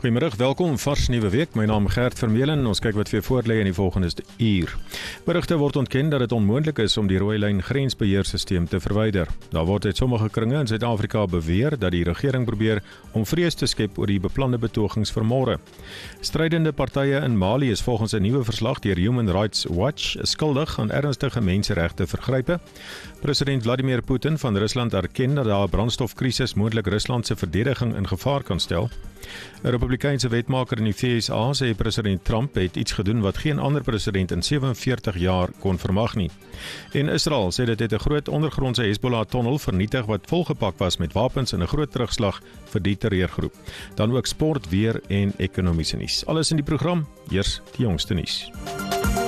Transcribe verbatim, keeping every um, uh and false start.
Goeiemiddag, welkom, vars nuwe week. My naam is Gert Vermeulen. Ons kyk wat vir voorlê in die volgende uur. Berigte word ontken dat dit onmoontlik is om die rooi lyn grensbeheersisteem te verwyder. Daar word uit sommige kringe in Suid-Afrika beweer dat die regering probeer om vrees te skep oor die beplande betogings vir môre. Strydende partye in Mali is volgens 'n nuwe verslag deur Human Rights Watch skuldig aan ernstige menseregte vergrype. President Vladimir Putin van Rusland erken dat daar 'n brandstofkrisis moontlik Rusland se verdediging in gevaar kan stel. 'n Republikeinse wetmaker in die V S A sê president Trump het iets gedoen wat geen ander president in sewenveertig jaar kon vermag nie. En Israel sê dit het 'n groot ondergrondse Hezbollah-tonnel vernietig wat volgepak was met wapens in 'n groot terugslag vir die terreurgroep. Dan ook sport, weer en ekonomiese nuus. Alles in die program, eers die jongste nuus.